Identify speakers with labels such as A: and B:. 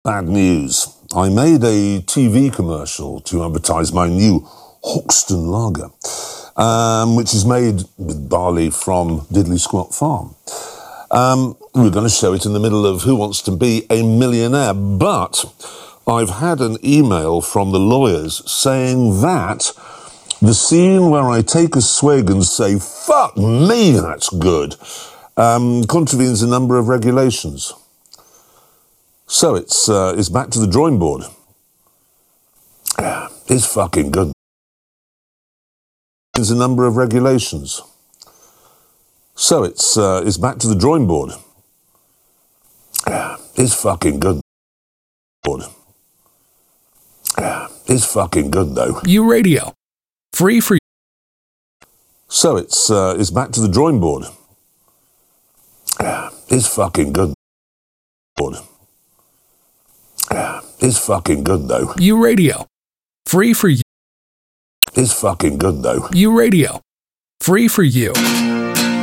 A: Bad news. I made a TV commercial to advertise my new Hoxton lager, which is made with barley from Diddley Squat Farm. We're going to show it in the middle of Who Wants to Be a Millionaire, but I've had an email from the lawyers saying that the scene where I take a swig and say, "Fuck me, that's good," contravenes a number of regulations. So it's back to the drawing board. It's fucking good. There's a number of regulations. So it's back to the drawing board. It's fucking good. It's fucking good though.
B: U Radio, free for.
A: So it's back to the drawing board. It's fucking good. It's fucking good though.
B: U Radio, free for you.
A: It's fucking good though.
B: U Radio, free for you.